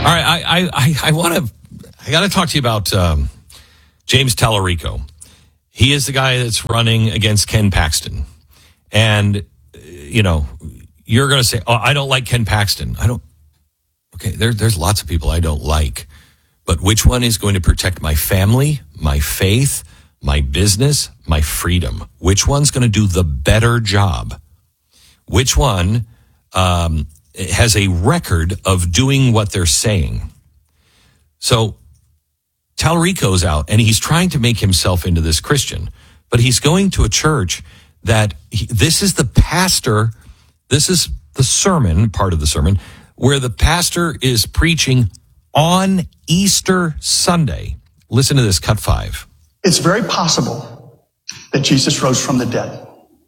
right, I got to talk to you about James Tallarico. He is the guy that's running against Ken Paxton. And, you're going to say, oh, I don't like Ken Paxton. Okay, there's lots of people I don't like. But which one is going to protect my family, my faith, my business, my freedom? Which one's going to do the better job? Which one has a record of doing what they're saying? So Tallarico's out, and he's trying to make himself into this Christian. But he's going to a church that this is the pastor, this is the sermon, part of the sermon, where the pastor is preaching on Easter Sunday. Listen to this, cut 5. It's very possible that Jesus rose from the dead.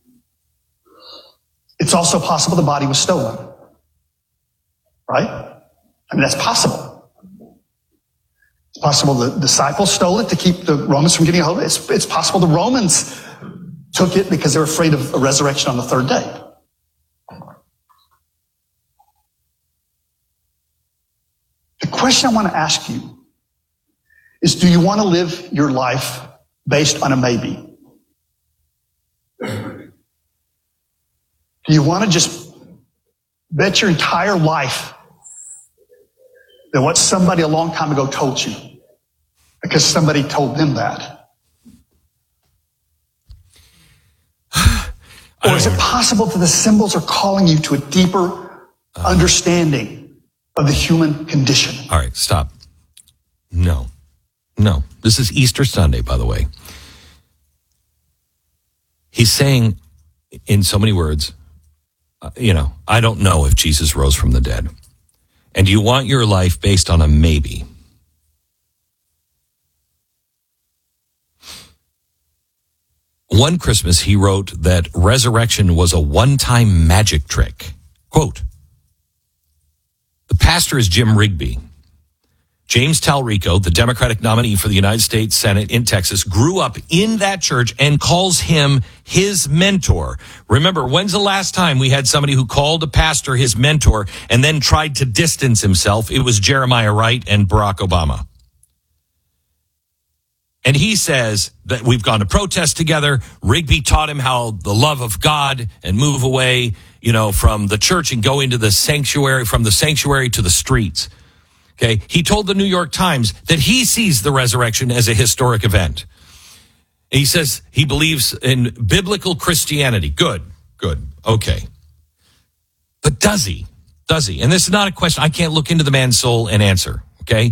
It's also possible the body was stolen. Right? I mean, that's possible. It's possible the disciples stole it to keep the Romans from getting a hold of it. It's possible the Romans took it because they were afraid of a resurrection on the third day. The question I want to ask you is, do you want to live your life based on a maybe? Do you want to just bet your entire life that what somebody a long time ago told you because somebody told them that? Or is it possible that the symbols are calling you to a deeper understanding of the human condition? All right, stop. No. This is Easter Sunday, by the way. He's saying, in so many words, I don't know if Jesus rose from the dead. And you want your life based on a maybe. One Christmas, he wrote that resurrection was a one-time magic trick. Quote, the pastor is Jim Rigby. James Tallarico, the Democratic nominee for the United States Senate in Texas, grew up in that church and calls him his mentor. Remember, when's the last time we had somebody who called a pastor his mentor and then tried to distance himself? It was Jeremiah Wright and Barack Obama. And he says that we've gone to protest together. Rigby taught him how the love of God and move away, from the church and go into the sanctuary, from the sanctuary to the streets. Okay. He told the New York Times that he sees the resurrection as a historic event. He says he believes in biblical Christianity. Good. Okay. But does he? And this is not a question. I can't look into the man's soul and answer. Okay.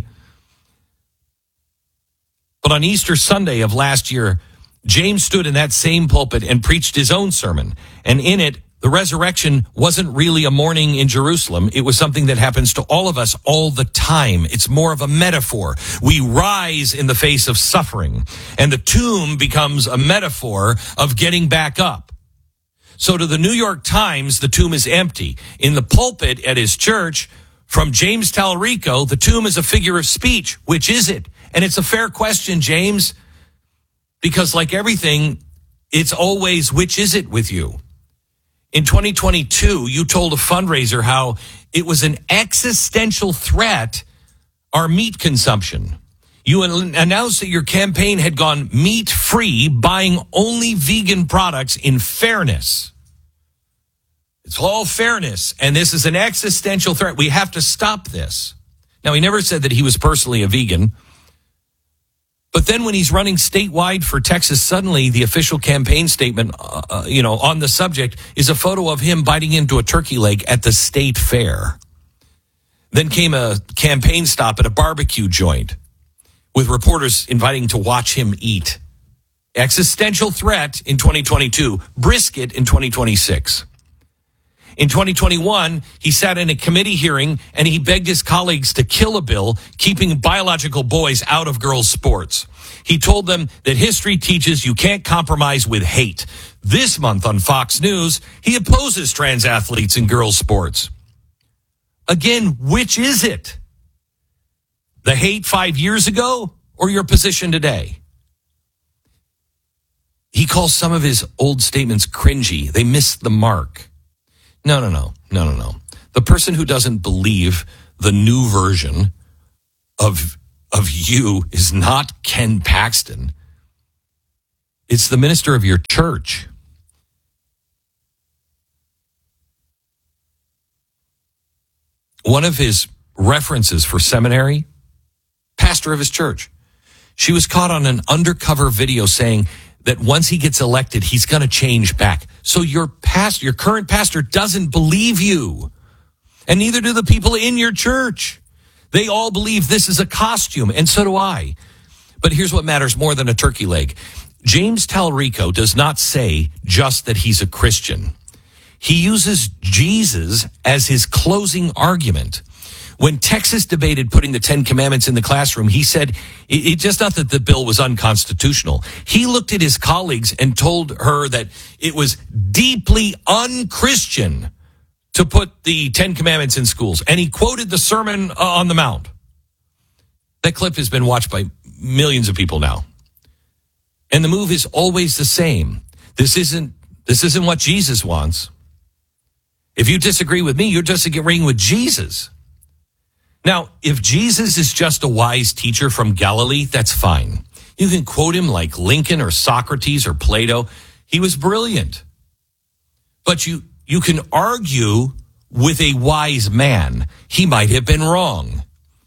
But on Easter Sunday of last year, James stood in that same pulpit and preached his own sermon. And in it, the resurrection wasn't really a morning in Jerusalem. It was something that happens to all of us all the time. It's more of a metaphor. We rise in the face of suffering, and the tomb becomes a metaphor of getting back up. So to the New York Times, the tomb is empty. In the pulpit at his church, from James Tallarico, the tomb is a figure of speech. Which is it? And it's a fair question, James, because like everything, it's always which is it with you? In 2022, you told a fundraiser how it was an existential threat, our meat consumption. You announced that your campaign had gone meat-free, buying only vegan products in fairness. It's all fairness, and this is an existential threat. We have to stop this. Now, he never said that he was personally a vegan. But then when he's running statewide for Texas, suddenly the official campaign statement, on the subject is a photo of him biting into a turkey leg at the state fair. Then came a campaign stop at a barbecue joint with reporters inviting to watch him eat. Existential threat in 2022, brisket in 2026. In 2021, he sat in a committee hearing and he begged his colleagues to kill a bill keeping biological boys out of girls' sports. He told them that history teaches you can't compromise with hate. This month on Fox News, he opposes trans athletes in girls' sports. Again, which is it? The hate 5 years ago or your position today? He calls some of his old statements cringy. They missed the mark. No. The person who doesn't believe the new version of you is not Ken Paxton. It's the minister of your church. One of his references for seminary, pastor of his church. She was caught on an undercover video saying that once he gets elected, he's going to change back. So your current pastor doesn't believe you. And neither do the people in your church. They all believe this is a costume, and so do I. But here's what matters more than a turkey leg. James Talarico does not say just that he's a Christian. He uses Jesus as his closing argument. When Texas debated putting the 10 Commandments in the classroom, he said it's just not that the bill was unconstitutional. He looked at his colleagues and told her that it was deeply unchristian to put the 10 Commandments in schools. And he quoted the Sermon on the Mount. That clip has been watched by millions of people now. And the move is always the same. This isn't what Jesus wants. If you disagree with me, you're disagreeing with Jesus. Now, if Jesus is just a wise teacher from Galilee, that's fine. You can quote him like Lincoln or Socrates or Plato. He was brilliant. But you can argue with a wise man. He might have been wrong.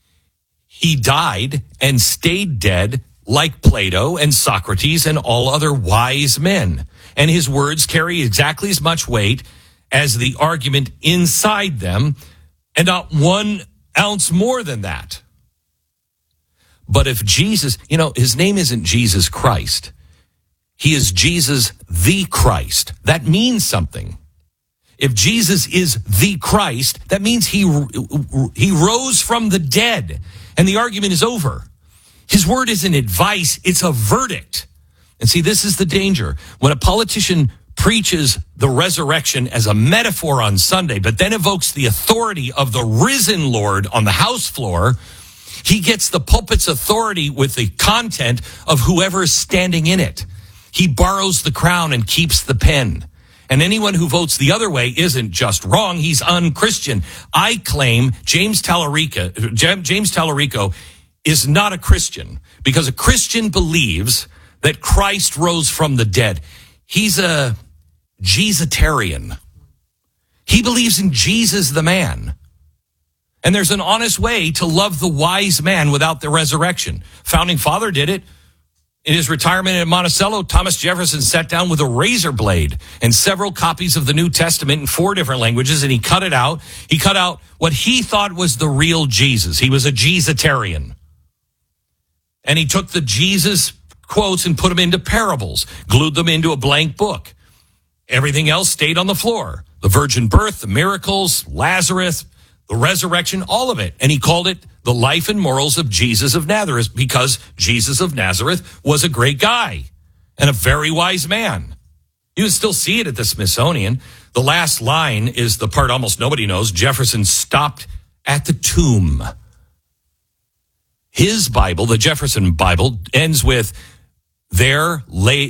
He died and stayed dead like Plato and Socrates and all other wise men. And his words carry exactly as much weight as the argument inside them, and not 1 ounce more than that. But if Jesus, his name isn't Jesus Christ. He is Jesus the Christ. That means something. If Jesus is the Christ, that means he rose from the dead, and the argument is over. His word isn't advice, it's a verdict. And see, this is the danger. When a politician preaches the resurrection as a metaphor on Sunday, but then evokes the authority of the risen Lord on the House floor, he gets the pulpit's authority with the content of whoever is standing in it. He borrows the crown and keeps the pen. And anyone who votes the other way isn't just wrong, he's unchristian. I claim James Talarico is not a Christian, because a Christian believes that Christ rose from the dead. He's a Jesusitarian. He believes in Jesus the man. And there's an honest way to love the wise man without the resurrection. Founding Father did it. In his retirement at Monticello, Thomas Jefferson sat down with a razor blade and several copies of the New Testament in 4 different languages, and he cut it out. He cut out what he thought was the real Jesus. He was a Jesusitarian. And he took the Jesus quotes and put them into parables, glued them into a blank book. Everything else stayed on the floor. The virgin birth, the miracles, Lazarus, the resurrection, all of it. And he called it The Life and Morals of Jesus of Nazareth, because Jesus of Nazareth was a great guy and a very wise man. You can still see it at the Smithsonian. The last line is the part almost nobody knows. Jefferson stopped at the tomb. His Bible, the Jefferson Bible, ends with, There laid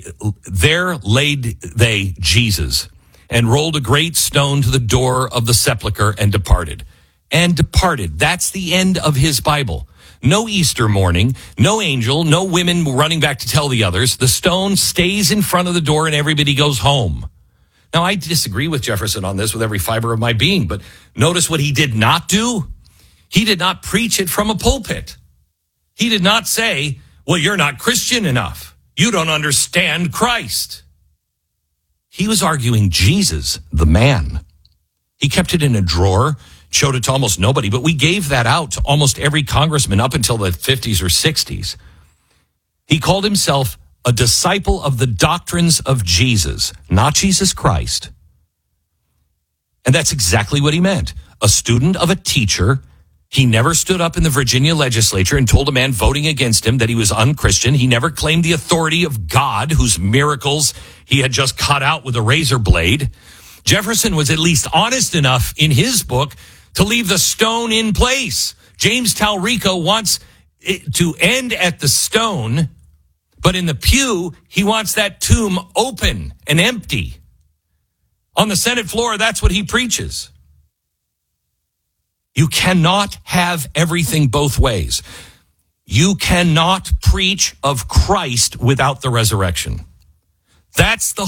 they Jesus, and rolled a great stone to the door of the sepulchre and departed. And departed. That's the end of his Bible. No Easter morning, no angel, no women running back to tell the others. The stone stays in front of the door and everybody goes home. Now, I disagree with Jefferson on this with every fiber of my being, but notice what he did not do. He did not preach it from a pulpit. He did not say, well, you're not Christian enough. You don't understand Christ. He was arguing Jesus, the man. He kept it in a drawer, showed it to almost nobody, but we gave that out to almost every congressman up until the 50s or 60s. He called himself a disciple of the doctrines of Jesus, not Jesus Christ. And that's exactly what he meant. A student of a teacher. He never stood up in the Virginia legislature and told a man voting against him that he was unchristian. He never claimed the authority of God, whose miracles he had just cut out with a razor blade. Jefferson was at least honest enough in his book to leave the stone in place. James Talarico wants it to end at the stone, but in the pew, he wants that tomb open and empty. On the Senate floor, that's what he preaches. You cannot have everything both ways. You cannot preach of Christ without the resurrection. That's the